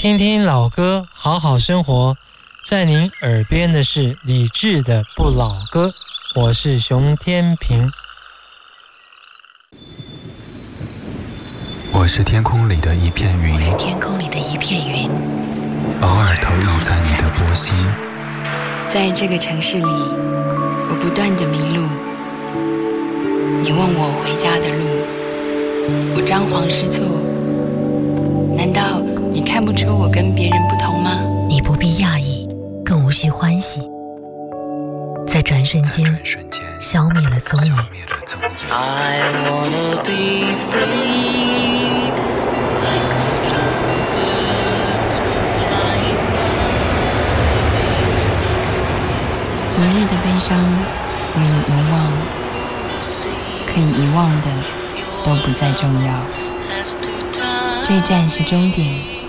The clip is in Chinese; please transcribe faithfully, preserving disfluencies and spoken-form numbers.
听听老歌，好好生活。在您耳边的是李志的《不老歌》，我是熊天平。 我是天空里的一片云， 我是天空里的一片云， 偶尔投影在你的波心。 在这个城市里，我不断地迷路。你问我回家的路，我张皇失措。难道你看不出我跟别人不同吗？ 你不必讶异，更无需欢喜。在转瞬间，消灭了踪影。 I wanna be free, like the bluebirds flying by. 昨日的悲伤我已遗忘，可以遗忘的都不再重要。这站是终点，